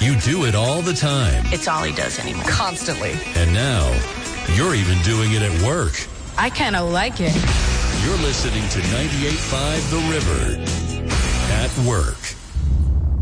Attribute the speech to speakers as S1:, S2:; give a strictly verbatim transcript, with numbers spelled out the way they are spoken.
S1: You do it all the time.
S2: It's all he does anymore.
S3: Constantly.
S1: And now, you're even doing it at work.
S3: I kind of like it.
S1: You're listening to ninety-eight point five The River. At work.